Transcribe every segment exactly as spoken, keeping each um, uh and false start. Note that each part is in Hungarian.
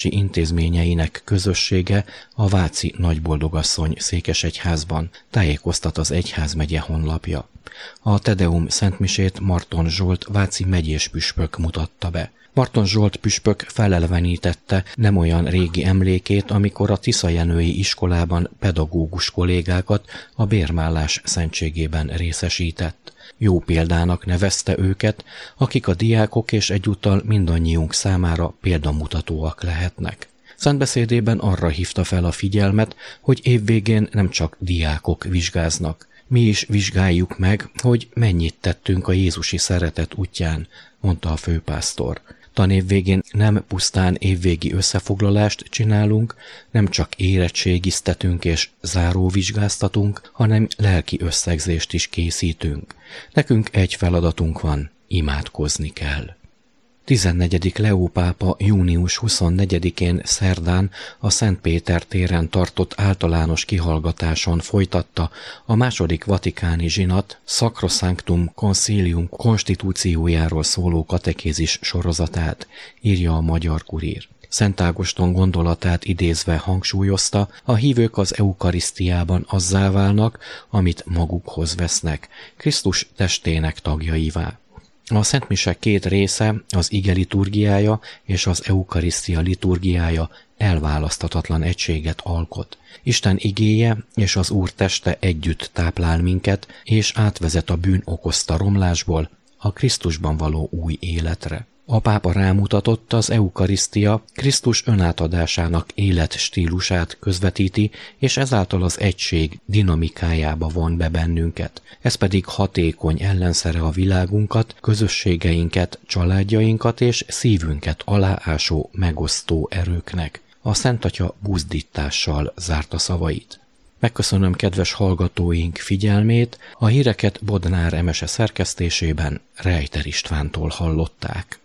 Bécsi intézményeinek közössége a Váci Nagyboldogasszony székesegyházban, tájékoztat az egyházmegye honlapja. A Tedeum szentmisét Marton Zsolt váci megyés püspök mutatta be. Marton Zsolt püspök felelevenítette nem olyan régi emlékét, amikor a tiszajenői iskolában pedagógus kollégákat a bérmállás szentségében részesített. Jó példának nevezte őket, akik a diákok és egyúttal mindannyiunk számára példamutatóak lehetnek. Szentbeszédében arra hívta fel a figyelmet, hogy évvégén nem csak diákok vizsgáznak. Mi is vizsgáljuk meg, hogy mennyit tettünk a jézusi szeretet útján, mondta a főpásztor. Tanév végén nem pusztán évvégi összefoglalást csinálunk, nem csak érettségiztetünk és záróvizsgáztatunk, hanem lelki összegzést is készítünk. Nekünk egy feladatunk van, imádkozni kell. tizennegyedik Leó pápa június huszonnegyedikén szerdán a Szent Péter téren tartott általános kihallgatáson folytatta a második vatikáni zsinat Sacrosanctum Concilium konstitúciójáról szóló katekézis sorozatát, írja a Magyar Kurír. Szent Ágoston gondolatát idézve hangsúlyozta, a hívők az eukarisztiában azzá válnak, amit magukhoz vesznek, Krisztus testének tagjaivá. A szentmise két része, az ige liturgiája és az eukarisztia liturgiája elválaszthatatlan egységet alkot. Isten igéje és az Úr teste együtt táplál minket, és átvezet a bűn okozta romlásból a Krisztusban való új életre. A pápa rámutatott, az eukarisztia Krisztus önátadásának életstílusát közvetíti, és ezáltal az egység dinamikájába von be bennünket. Ez pedig hatékony ellenszere a világunkat, közösségeinket, családjainkat és szívünket aláásó, megosztó erőknek. A Szent Atya buzdítással zárta szavait. Megköszönöm kedves hallgatóink figyelmét, a híreket Bodnár Emese szerkesztésében Rejter Istvántól hallották.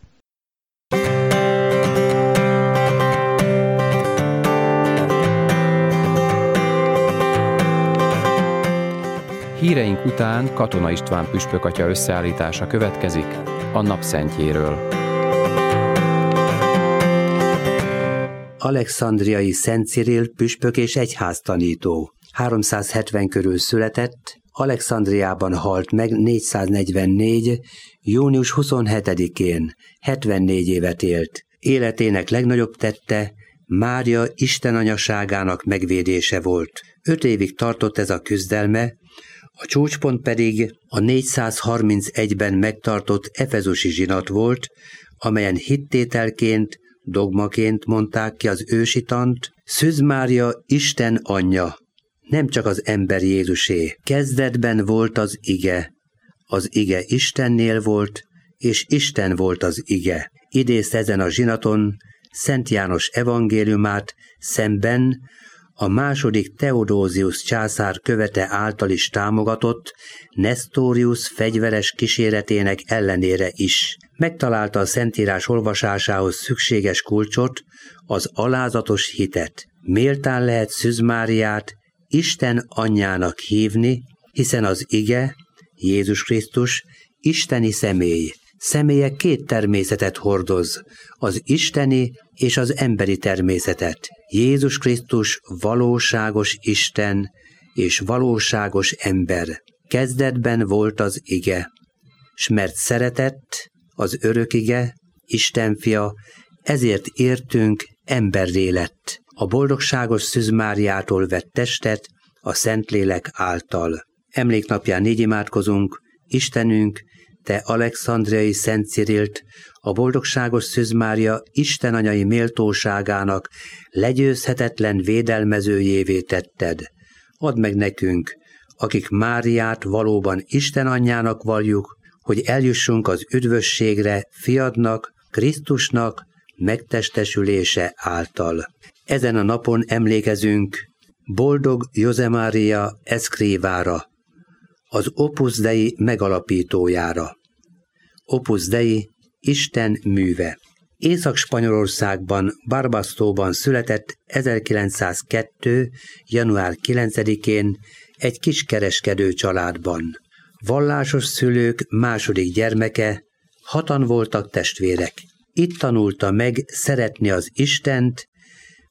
Híreink után Katona István püspök atya összeállítása következik a napszentjéről. Alexandriai Szent Cirill püspök és egyháztanító. háromszázhetven körül született, Alexandriában halt meg négyszáznegyvennégy. június huszonhetedikén, hetvennégy évet élt. Életének legnagyobb tette Mária Isten anyaságának megvédése volt. Öt évig tartott ez a küzdelme, a csúcspont pedig a négyszázharmincegyben megtartott efezusi zsinat volt, amelyen hittételként, dogmaként mondták ki az ősitant: Szűz Mária Isten anyja, nem csak az ember Jézusé. Kezdetben volt az ige, az ige Istennél volt, és Isten volt az ige. Idézte ezen a zsinaton Szent János evangéliumát, szemben a második Theodósius császár követe által is támogatott Nestorius fegyveres kíséretének ellenére is. Megtalálta a Szentírás olvasásához szükséges kulcsot, az alázatos hitet. Méltán lehet Szűz Máriát Isten anyjának hívni, hiszen az ige, Jézus Krisztus, isteni személy. Személye két természetet hordoz, az isteni és az emberi természetet. Jézus Krisztus valóságos Isten és valóságos ember. Kezdetben volt az ige, s mert szeretett, az örök ige, Isten fia, ezért értünk emberré lett. A boldogságos Szűz Máriától vett testet a Szentlélek által. Emléknapján így imádkozunk: Istenünk, te Alexandriai Szent Cirillt a boldogságos Szűz Mária Isten anyai méltóságának legyőzhetetlen védelmezőjévé tetted. Add meg nekünk, akik Máriát valóban Isten anyjának valljuk, hogy eljussunk az üdvösségre fiadnak, Krisztusnak megtestesülése által. Ezen a napon emlékezünk boldog José Maria Escrivára, az Opus Dei megalapítójára. Opus Dei, Isten műve. Észak-Spanyolországban, Barbasztóban született ezerkilencszázkettő. január kilencedikén egy kiskereskedő családban. Vallásos szülők második gyermeke, hatan voltak testvérek. Itt tanulta meg szeretni az Istent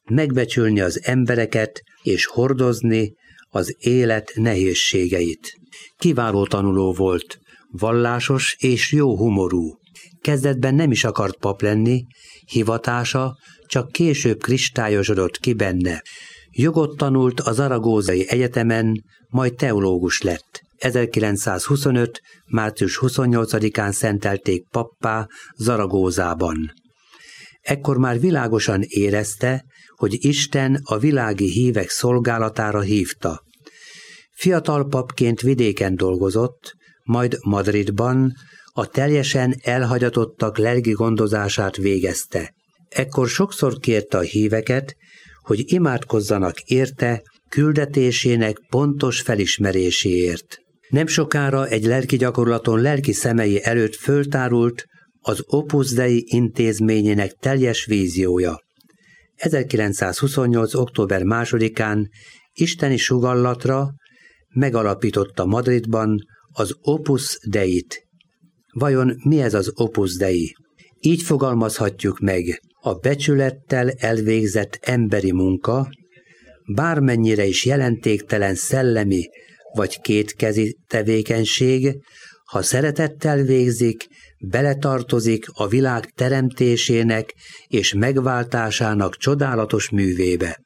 megbecsülni az embereket és hordozni az élet nehézségeit. Kiváló tanuló volt, vallásos és jó humorú. Kezdetben nem is akart pap lenni, hivatása csak később kristályosodott ki benne. Jogot tanult a Zaragózai Egyetemen, majd teológus lett. ezerkilencszázhuszonöt. március huszonnyolcadikán szentelték pappá Zaragózában. Ekkor már világosan érezte, hogy Isten a világi hívek szolgálatára hívta. Fiatal papként vidéken dolgozott, majd Madridban a teljesen elhagyatottak lelki gondozását végezte. Ekkor sokszor kérte a híveket, hogy imádkozzanak érte, küldetésének pontos felismeréséért. Nem sokára egy lelki gyakorlaton lelki szemei előtt föltárult az Opus Dei intézményének teljes víziója. ezerkilencszázhuszonnyolc. október másodikán isteni sugallatra megalapította Madridban az Opus Deit. Vajon mi ez az Opus Dei? Így fogalmazhatjuk meg: a becsülettel elvégzett emberi munka, bármennyire is jelentéktelen szellemi vagy kétkezi tevékenység, ha szeretettel végzik, beletartozik a világ teremtésének és megváltásának csodálatos művébe.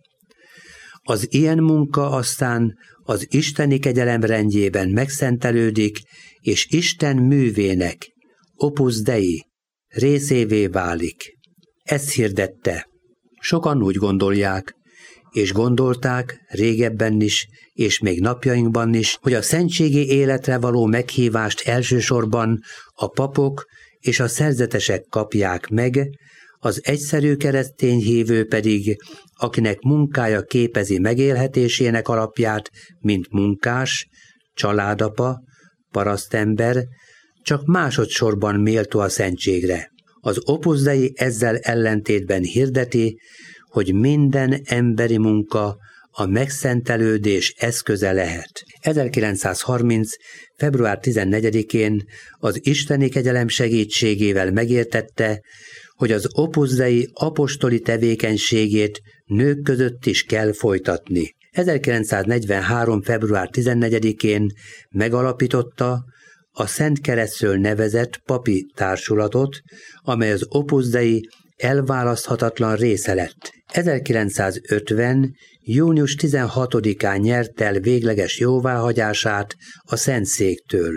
Az ilyen munka aztán az isteni kegyelem rendjében megszentelődik, és Isten művének, Opus Dei részévé válik. Ezt hirdette. Sokan úgy gondolják, és gondolták régebben is, és még napjainkban is, hogy a szentségi életre való meghívást elsősorban a papok és a szerzetesek kapják meg, az egyszerű keresztény hívő pedig, akinek munkája képezi megélhetésének alapját, mint munkás, családapa, parasztember, csak másodszorban méltó a szentségre. Az Opus Dei ezzel ellentétben hirdeti, hogy minden emberi munka a megszentelődés eszköze lehet. ezerkilencszázharminc. február tizennegyedikén az isteni kegyelem segítségével megértette, hogy az Opus Dei apostoli tevékenységét nők között is kell folytatni. ezerkilencszáznegyvenhárom. február tizennegyedikén megalapította a Szent Keresztről nevezett papi társulatot, amely az Opus Dei elválaszthatatlan része lett. ezerkilencszázötven. június tizenhatodikán nyert el végleges jóváhagyását a Szentszéktől.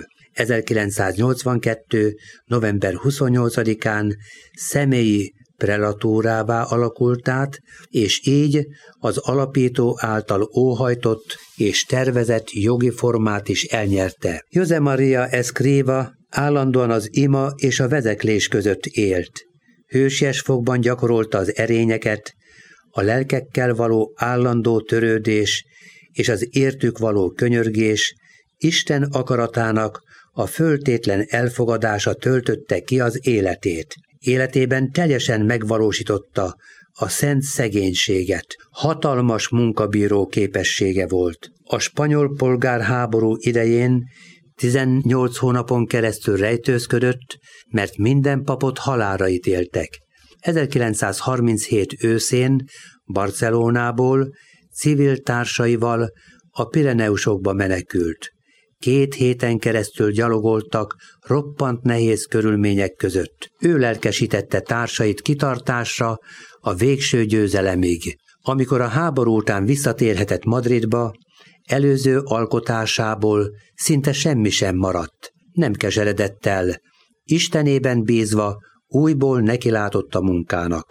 ezerkilencszáznyolcvankettő. november huszonnyolcadikán személyi prelatúrává alakult át, és így az alapító által óhajtott és tervezett jogi formát is elnyerte. José María Escrivá állandóan az ima és a vezeklés között élt. Hősies fogban gyakorolta az erényeket, a lelkekkel való állandó törődés és az értük való könyörgés Isten akaratának a föltétlen elfogadása töltötte ki az életét. Életében teljesen megvalósította a szent szegénységet. Hatalmas munkabíró képessége volt. A spanyol polgárháború idején tizennyolc hónapon keresztül rejtőzködött, mert minden papot halálra ítéltek. ezerkilencszázharminchét őszén Barcelonából civil társaival a Pireneusokba menekült. Két héten keresztül gyalogoltak roppant nehéz körülmények között. Ő lelkesítette társait kitartásra a végső győzelemig. Amikor a háború után visszatérhetett Madridba, előző alkotásából szinte semmi sem maradt. Nem keseredett el. Istenében bízva újból nekilátott a munkának.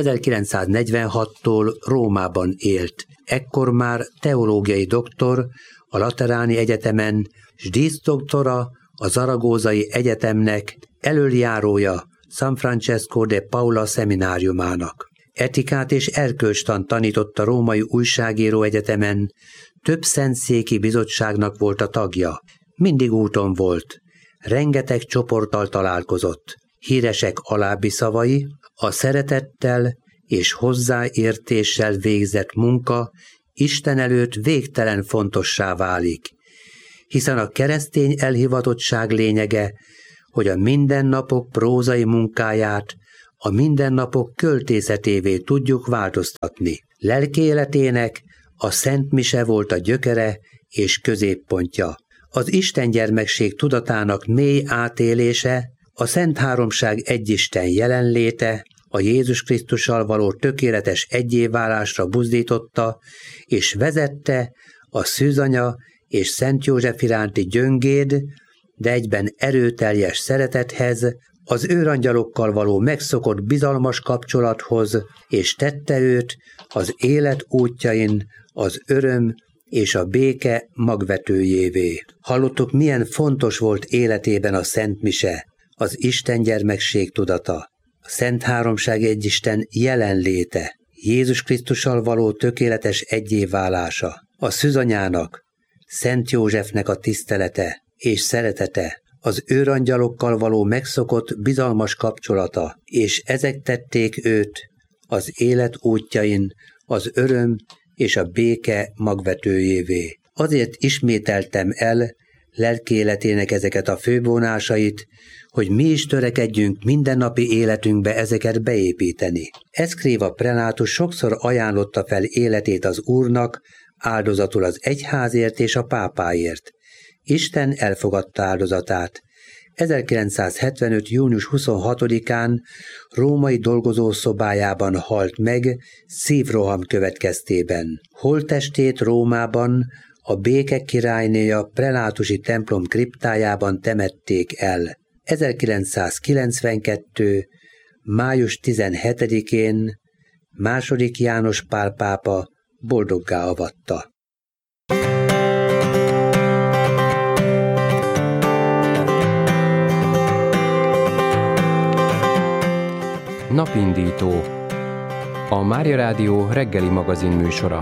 ezerkilencszáznegyvenhattól Rómában élt. Ekkor már teológiai doktor a Lateráni Egyetemen, s díszdoktora a Zaragózai Egyetemnek, elöljárója San Francesco de Paula szemináriumának. Etikát és erkölcstant tanított a Római Újságíró Egyetemen, több szentszéki bizottságnak volt a tagja. Mindig úton volt, rengeteg csoporttal találkozott. Híresek alábbi szavai: a szeretettel és hozzáértéssel végzett munka Isten előtt végtelen fontossá válik, hiszen a keresztény elhivatottság lényege, hogy a mindennapok prózai munkáját a mindennapok költészetévé tudjuk változtatni. Lelki életének a Szent Mise volt a gyökere és középpontja. Az istengyermekség tudatának mély átélése, a Szent Háromság egyisten jelenléte, a Jézus Krisztussal való tökéletes egyéválásra buzdította, és vezette a Szűzanya és Szent József iránti gyöngéd, de egyben erőteljes szeretethez, az őrangyalokkal való megszokott bizalmas kapcsolathoz, és tette őt az élet útjain az öröm és a béke magvetőjévé. Hallottuk, milyen fontos volt életében a Szent Mise, az Isten gyermekség tudata, a Szent Háromság egyisten jelenléte, Jézus Krisztussal való tökéletes egyéválása, a Szűzanyának, Szent Józsefnek a tisztelete és szeretete, az őrangyalokkal való megszokott bizalmas kapcsolata, és ezek tették őt az élet útjain az öröm és a béke magvetőjévé. Azért ismételtem el lelki életének ezeket a fővonásait, hogy mi is törekedjünk mindennapi életünkbe ezeket beépíteni. Eszkréva prelátus sokszor ajánlotta fel életét az Úrnak, áldozatul az egyházért és a pápáért. Isten elfogadta áldozatát. ezerkilencszázhetvenöt. június huszonhatodikán római dolgozószobájában halt meg szívroham következtében. Holttestét Rómában a Béke királynéja prelátusi templom kriptájában temették el. ezerkilencszázkilencvenkettő. május tizenhetedikén második János Pál pápa boldoggá avatta. Napindító. A Mária Rádió reggeli magazin műsora.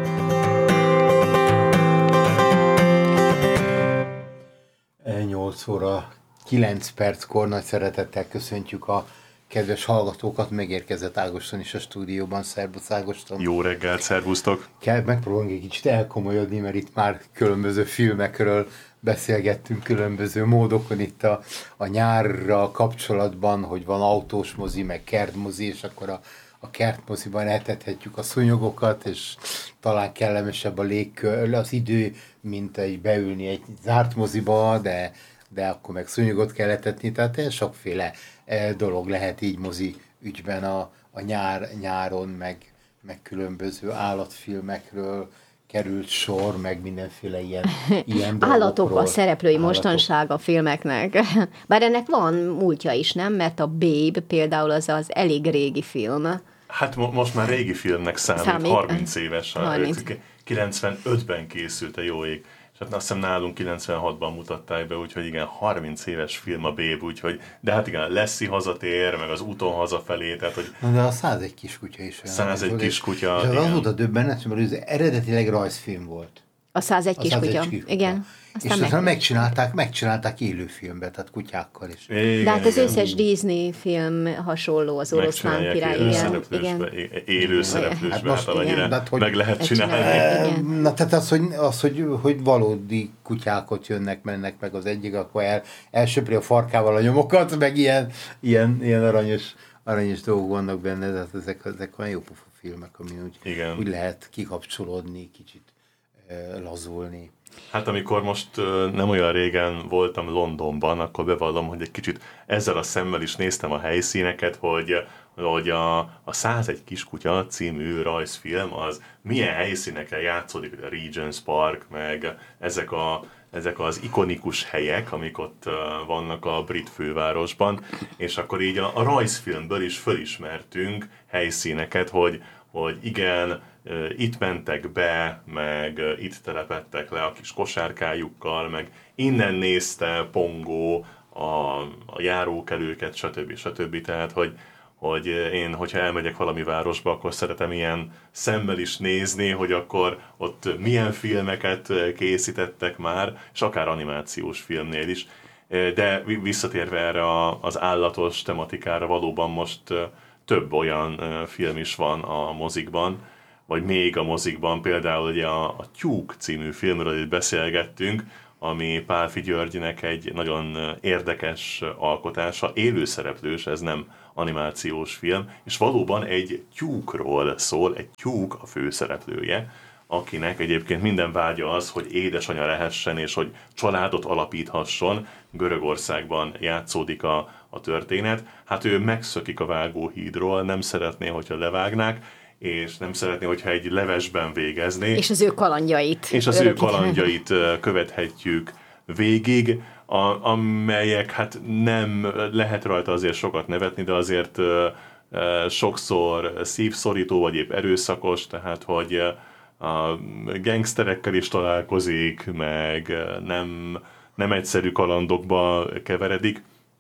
nyolc óra kilenc perckor nagy szeretettel köszöntjük a kedves hallgatókat, megérkezett Ágoston is a stúdióban. Szerbusz Ágoston! Jó reggelt, szervusztok! Kell megpróbálni egy kicsit elkomolyodni, mert itt már különböző filmekről beszélgettünk különböző módokon itt a, a nyárra kapcsolatban, hogy van autós mozi, meg kertmozi, és akkor a, a kertmoziban etethetjük a szúnyogokat, és talán kellemesebb a légkör, az idő, mint egy beülni egy zárt moziba, de, de akkor meg szúnyogot kell etetni, tehát sokféle dolog lehet így mozi ügyben a, a nyár, nyáron, meg, meg különböző állatfilmekről került sor, meg mindenféle ilyen, ilyen állatok a szereplői állatok. Mostanság a filmeknek. Bár ennek van múltja is, nem? Mert a Babe például az az elég régi film. Hát mo- most már régi filmnek számít, számít. harminc éves. harminc. kilencvenötben készült a Jó ég. És hát azt hiszem nálunk kilencvenhatban mutatták be, úgyhogy igen, harminc éves film a Babe, úgyhogy, de hát igen, Lassie hazatér, meg az úton hazafelé, tehát hogy... De a százegy kiskutya is olyan. százegy kiskutya, és az az volt a döbbenet, mert ez eredetileg rajzfilm volt. A százegy kiskutya, igen. Aztán és aztán meg... megcsinálták, megcsinálták élőfilmbe, tehát kutyákkal is. Igen, de hát az igen. összes Disney film hasonló, az Oroszlán király. Igen, igen. Élő szereplősbe, hát amennyire hát, meg lehet csinálni. csinálni. Na tehát az, hogy, az hogy, hogy valódi kutyákot jönnek, mennek meg az egyik, akkor el, elsöpri a farkával a nyomokat, meg ilyen, ilyen, ilyen aranyos, aranyos dolgok vannak benne, tehát ezek, ezek olyan jó pofa filmek, amin úgy, úgy lehet kikapcsolódni, kicsit uh, lazulni. Hát amikor most nem olyan régen voltam Londonban, akkor bevallom, hogy egy kicsit ezzel a szemmel is néztem a helyszíneket, hogy, hogy a, a százegy kiskutya című rajzfilm az milyen helyszíneken játszódik, a Regent's Park, meg ezek, a, ezek az ikonikus helyek, amik ott vannak a brit fővárosban, és akkor így a, a rajzfilmből is fölismertünk helyszíneket, hogy, hogy igen, itt mentek be, meg itt telepettek le a kis kosárkájukkal, meg innen nézte Pongó a, a járókelőket, stb. stb. Tehát, hogy, hogy én, hogyha elmegyek valami városba, akkor szeretem ilyen szemmel is nézni, hogy akkor ott milyen filmeket készítettek már, és akár animációs filmnél is. De visszatérve erre az állatos tematikára, valóban most több olyan film is van a mozikban, vagy még a mozikban, például ugye a, a Tyúk című filmről itt beszélgettünk, ami Pálffy Györgynek egy nagyon érdekes alkotása, élőszereplős, ez nem animációs film, és valóban egy tyúkról szól, egy tyúk a főszereplője, akinek egyébként minden vágya az, hogy édesanyja lehessen, és hogy családot alapíthasson. Görögországban játszódik a, a történet. Hát ő megszökik a vágóhídról, nem szeretné, hogyha levágnák, és nem szeretné, hogyha egy levesben végezné. És az ő kalandjait. És az örökít. ő kalandjait követhetjük végig, a, amelyek hát nem lehet rajta azért sokat nevetni, de azért e, sokszor szívszorító, vagy épp erőszakos, tehát hogy a gangsterekkel is találkozik, meg nem, nem egyszerű kalandokba keveredik.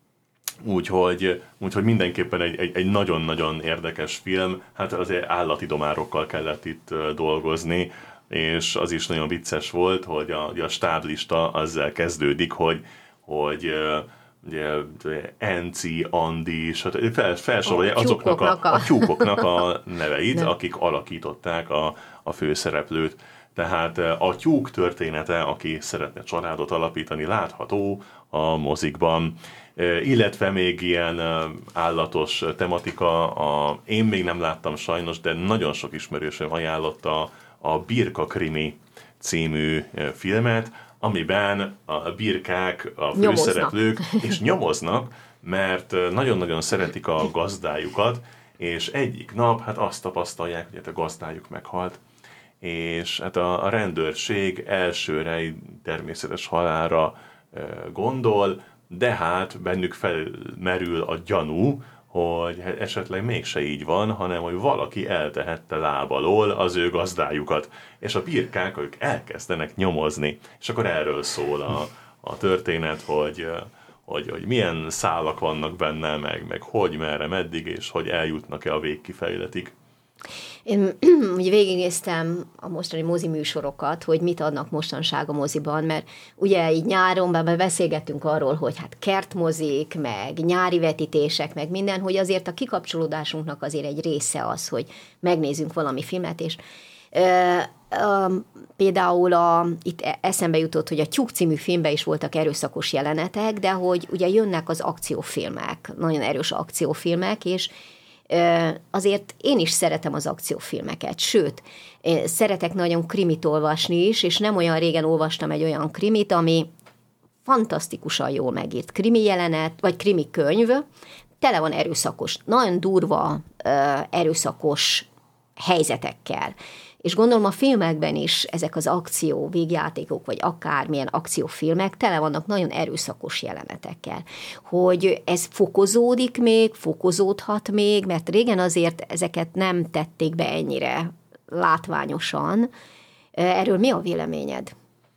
Úgyhogy, úgyhogy mindenképpen egy, egy, egy nagyon-nagyon érdekes film, hát azért állati domárokkal kellett itt dolgozni, és az is nagyon vicces volt, hogy a, a stáblista azzal kezdődik, hogy, hogy ugye, Enci, Andi, fel, felsorolja a azoknak a, a... a tyúkoknak a neveit, akik alakították a, a főszereplőt. Tehát a tyúk története, aki szeretne családot alapítani, látható a mozikban. Illetve még ilyen állatos tematika, a, én még nem láttam sajnos, de nagyon sok ismerősöm ajánlotta a Birka Krimi című filmet, amiben a birkák, a főszereplők, nyomoznak. és nyomoznak, mert nagyon-nagyon szeretik a gazdájukat, és egyik nap hát azt tapasztalják, hogy hát a gazdájuk meghalt, és hát a, a rendőrség elsőre egy természetes halálra gondol, de hát bennük felmerül a gyanú, hogy esetleg mégse így van, hanem hogy valaki eltehette lábalól az ő gazdájukat. És a birkák, ők elkezdenek nyomozni. És akkor erről szól a, a történet, hogy, hogy, hogy milyen szálak vannak benne, meg, meg hogy, merre, meddig, és hogy eljutnak-e a végkifejletig. Én ugye végignéztem a mostani mozi műsorokat, hogy mit adnak mostanság a moziban, mert ugye így nyáron, bár beszélgettünk arról, hogy hát kertmozik, meg nyári vetítések, meg minden, hogy azért a kikapcsolódásunknak azért egy része az, hogy megnézzünk valami filmet, és ö, ö, például a, itt eszembe jutott, hogy a Tyúk című filmben is voltak erőszakos jelenetek, de hogy ugye jönnek az akciófilmek, nagyon erős akciófilmek, és azért én is szeretem az akciófilmeket, sőt, szeretek nagyon krimit olvasni is, és nem olyan régen olvastam egy olyan krimit, ami fantasztikusan jól megírt krimi jelenet, vagy krimi könyv, tele van erőszakos, nagyon durva erőszakos helyzetekkel. És gondolom a filmekben is ezek az akció végjátékok, vagy akármilyen akciófilmek tele vannak nagyon erőszakos jelenetekkel. Hogy ez fokozódik még, fokozódhat még, mert régen azért ezeket nem tették be ennyire látványosan. Erről mi a véleményed?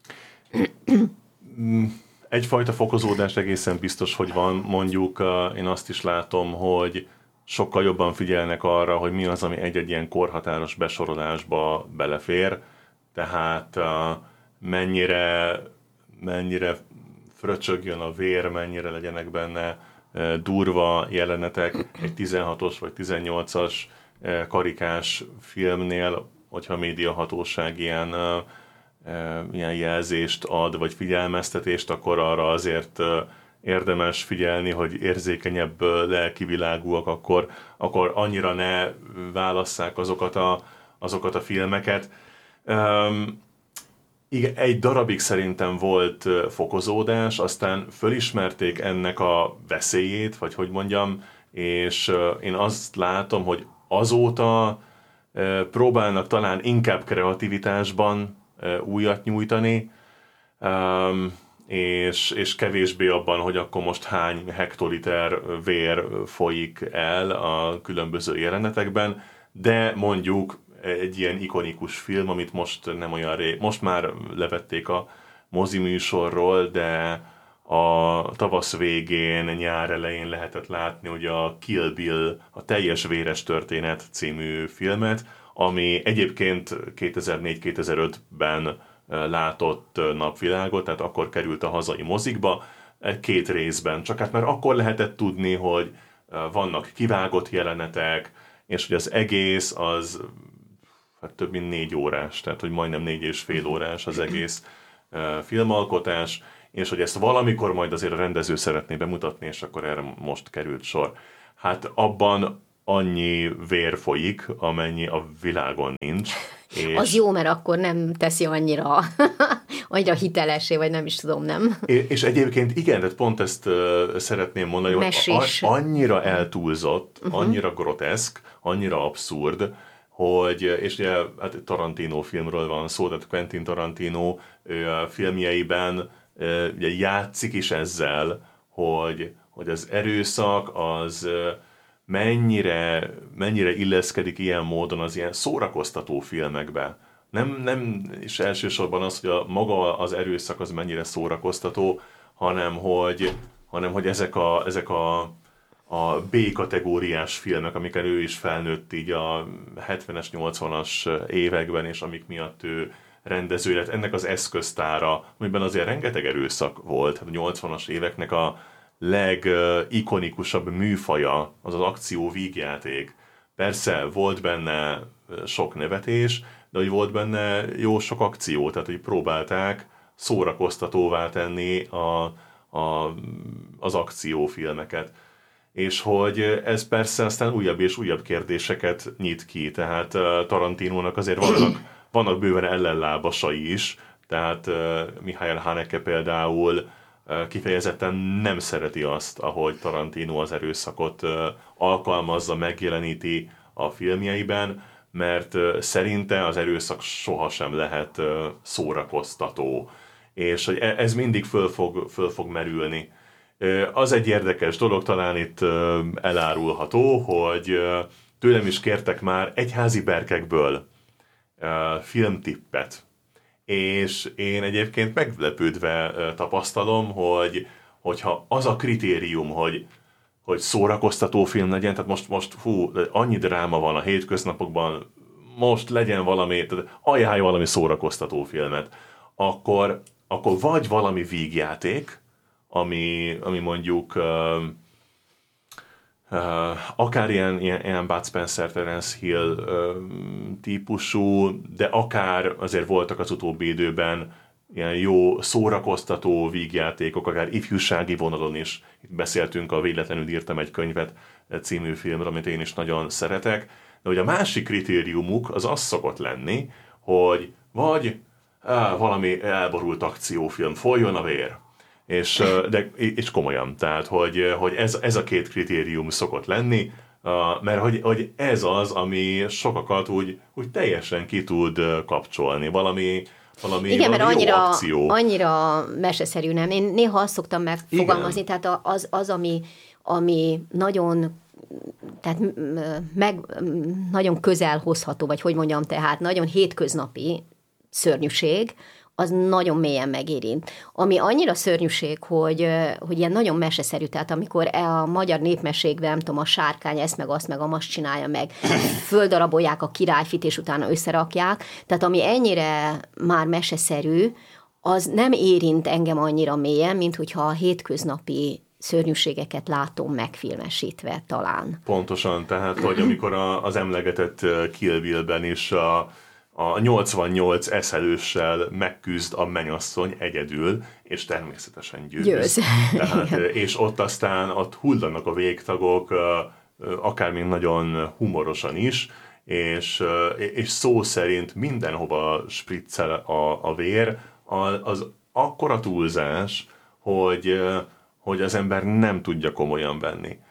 Egyfajta fokozódás egészen biztos, hogy van. Mondjuk én azt is látom, hogy sokkal jobban figyelnek arra, hogy mi az, ami egy-egy ilyen korhatáros besorolásba belefér, tehát uh, mennyire, mennyire fröcsögjön a vér, mennyire legyenek benne uh, durva jelenetek egy tizenhatos vagy tizennyolcas uh, karikás filmnél, hogyha a médiahatóság ilyen, uh, uh, ilyen jelzést ad, vagy figyelmeztetést, akkor arra azért uh, érdemes figyelni, hogy érzékenyebb lelkivilágúak, akkor, akkor annyira ne válasszák azokat a, azokat a filmeket. Um, igen, egy darabig szerintem volt fokozódás, aztán fölismerték ennek a veszélyét, vagy hogy mondjam, és én azt látom, hogy azóta próbálnak talán inkább kreativitásban újat nyújtani, um, És, és kevésbé abban, hogy akkor most hány hektoliter vér folyik el a különböző jelenetekben, de mondjuk egy ilyen ikonikus film, amit most nem olyan ré... most már levették a moziműsorról, de a tavasz végén, nyár elején lehetett látni ugye a Kill Bill, a Teljes véres történet című filmet, ami egyébként kétezer-négy kétezer-ötben látott napvilágot, tehát akkor került a hazai mozikba, két részben. Csak hát mert akkor lehetett tudni, hogy vannak kivágott jelenetek, és hogy az egész az hát több mint négy órás, tehát hogy majdnem négy és fél órás az egész filmalkotás, és hogy ezt valamikor majd azért a rendező szeretné bemutatni, és akkor erre most került sor. hát abban annyi vér folyik, amennyi a világon nincs. És az jó, mert akkor nem teszi annyira, annyira hitelessé, vagy nem is tudom, nem? És egyébként igen, tehát pont ezt uh, szeretném mondani, Mesés. hogy annyira eltúlzott, uh-huh. annyira groteszk, annyira abszurd, hogy, és ugye hát Tarantino filmről van szó, tehát Quentin Tarantino ő a filmjeiben ugye játszik is ezzel, hogy, hogy az erőszak az mennyire, mennyire illeszkedik ilyen módon az ilyen szórakoztató filmekbe. Nem, nem is elsősorban az, hogy a maga az erőszak az mennyire szórakoztató, hanem hogy, hanem, hogy ezek a, ezek a, a B-kategóriás filmek, amikkel ő is felnőtt így a hetvenes, nyolcvanas években, és amik miatt ő rendező lett, ennek az eszköztára, amiben azért rengeteg erőszak volt. A nyolcvanas éveknek a legikonikusabb műfaja az az akció vígjáték. Persze volt benne sok nevetés, de hogy volt benne jó sok akció, tehát hogy próbálták szórakoztatóvá tenni a, a, az akciófilmeket. És hogy ez persze aztán újabb és újabb kérdéseket nyit ki, tehát Tarantinónak azért vannak, vannak bőven ellenlábasai is, tehát uh, Michael Haneke például uh, kifejezetten nem szereti azt, ahogy Tarantino az erőszakot uh, alkalmazza, megjeleníti a filmjeiben, mert uh, szerinte az erőszak sohasem lehet uh, szórakoztató, és hogy ez mindig föl fog, föl fog merülni. Uh, az egy érdekes dolog, talán itt uh, elárulható, hogy uh, tőlem is kértek már egyházi berkekből uh, filmtippet, és én egyébként meglepődve uh, tapasztalom, hogy hogyha az a kritérium, hogy, hogy szórakoztató film legyen, tehát most, most hú, annyi dráma van a hétköznapokban, most legyen valami, tehát ajánlj valami szórakoztató filmet, akkor, akkor vagy valami vígjáték, ami, ami mondjuk uh, uh, akár ilyen, ilyen, ilyen Bud Spencer, Terence Hill uh, típusú, de akár azért voltak az utóbbi időben ilyen jó szórakoztató vígjátékok, akár ifjúsági vonalon is. Itt beszéltünk a Véletlenül írtam egy könyvet című filmről, amit én is nagyon szeretek. De hogy a másik kritériumuk az az szokott lenni, hogy vagy á, valami elborult akciófilm, folyjon a vér. És, de, és komolyan, tehát hogy, hogy ez, ez a két kritérium szokott lenni, mert hogy, hogy ez az, ami sokakat úgy, úgy teljesen ki tud kapcsolni, valami, valami, igen, valami mert annyira, jó akció. annyira meseszerű, nem? Én néha azt szoktam megfogalmazni, igen. Tehát az, az ami, ami nagyon, tehát meg, nagyon közel hozható, vagy hogy mondjam, tehát nagyon hétköznapi szörnyűség, az nagyon mélyen megérint. Ami annyira szörnyűség, hogy, hogy ilyen nagyon meseszerű, tehát amikor a magyar népmesékben, nem tudom, a sárkány ezt meg azt meg amazt csinálja meg, földarabolják a királyfit, és utána összerakják, tehát ami ennyire már meseszerű, az nem érint engem annyira mélyen, mint hogyha a hétköznapi szörnyűségeket látom megfilmesítve talán. Pontosan, tehát hogy amikor a, az emlegetett Kill Bill-ben is a a nyolcvannyolc eszelőssel megküzd a mennyasszony egyedül, és természetesen győz. győz. Tehát, és ott aztán ott hullanak a végtagok, akár még nagyon humorosan is, és, és szó szerint mindenhova spriccel a, a vér, az akkora túlzás, hogy, hogy az ember nem tudja komolyan venni.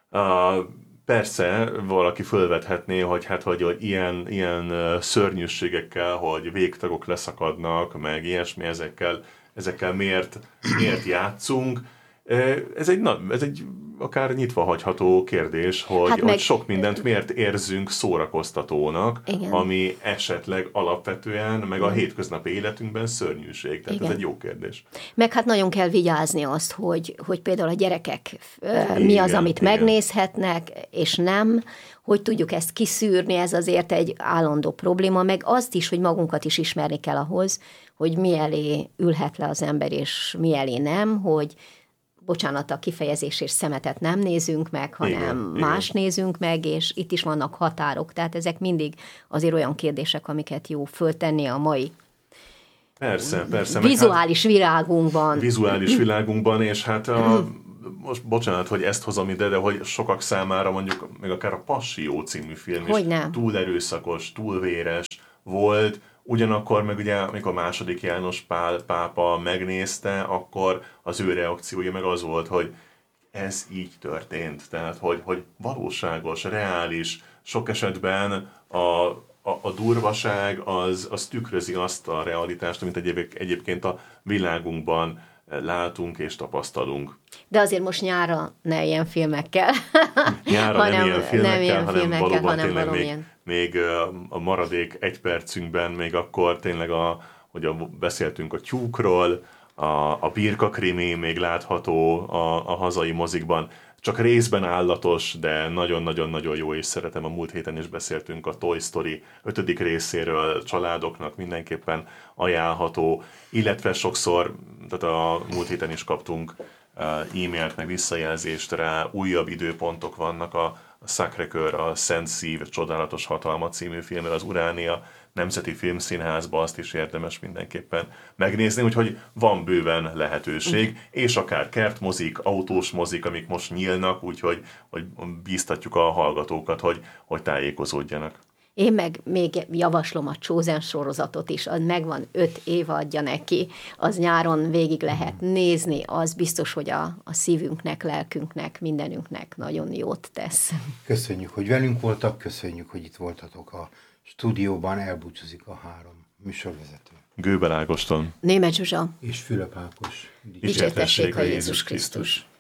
Persze, valaki fölvethetné, hogy hát, hogy, hogy ilyen, ilyen szörnyűségekkel, hogy végtagok leszakadnak, meg ilyesmi, ezekkel, ezekkel miért, miért játszunk. Ez egy, na, ez egy akár nyitva hagyható kérdés, hogy, hát meg... hogy sok mindent miért érzünk szórakoztatónak, igen. Ami esetleg alapvetően, meg a hétköznapi életünkben szörnyűség. Tehát igen. Ez egy jó kérdés. Meg hát nagyon kell vigyázni azt, hogy, hogy például a gyerekek igen, mi az, amit igen. megnézhetnek, és nem, hogy tudjuk ezt kiszűrni, ez azért egy állandó probléma, meg azt is, hogy magunkat is ismerni kell ahhoz, hogy mi elé ülhet le az ember, és mi elé nem, hogy bocsánat, a kifejezés és szemetet nem nézünk meg, hanem igen, más igen. nézünk meg, és itt is vannak határok. Tehát ezek mindig azért olyan kérdések, amiket jó föltenni a mai persze, persze, vizuális hát, világunkban. Vizuális világunkban, és hát a, most bocsánat, hogy ezt hozom ide, de hogy sokak számára mondjuk még akár a Passió című film is Hogyne? túl erőszakos, túl véres volt, ugyanakkor meg ugye, amikor második János Pál pápa megnézte, akkor az ő reakciója meg az volt, hogy ez így történt. Tehát, hogy, hogy valóságos, reális, sok esetben a, a, a durvaság az, az tükrözi azt a realitást, amit egyéb, egyébként a világunkban látunk és tapasztalunk. De azért most nyára ne ilyen filmekkel. Nyára nem, nem ilyen filmekkel, nem ilyen hanem filmekkel, valóban hanem tényleg valamilyen. még, még a maradék egy percünkben, még akkor tényleg, a, hogy a, beszéltünk a tyúkról, a, a birka krimi még látható a, a hazai mozikban, csak részben állatos, de nagyon-nagyon-nagyon jó, és szeretem. A múlt héten is beszéltünk a Toy Story ötödik részéről, családoknak mindenképpen ajánlható, illetve sokszor, tehát a múlt héten is kaptunk e-mailt, meg visszajelzést rá, újabb időpontok vannak a, a Sacré-Cœur, a Szent Szív, Csodálatos Hatalma című filmmel az Uránia Nemzeti Filmszínházba, azt is érdemes mindenképpen megnézni, úgyhogy van bőven lehetőség, és akár kertmozik, autós mozik, amik most nyílnak, úgyhogy hogy bíztatjuk a hallgatókat, hogy, hogy tájékozódjanak. Én meg még javaslom a Chosen sorozatot is, az megvan, öt évadja neki, az nyáron végig lehet nézni, az biztos, hogy a, a szívünknek, lelkünknek, mindenünknek nagyon jót tesz. Köszönjük, hogy velünk voltak, köszönjük, hogy itt voltatok a stúdióban, elbúcsúzik a három műsorvezető. Gőbel Ágoston. Németh Zsuzsa. És Fülöp Ákos. Dicsértessék a Jézus Krisztus.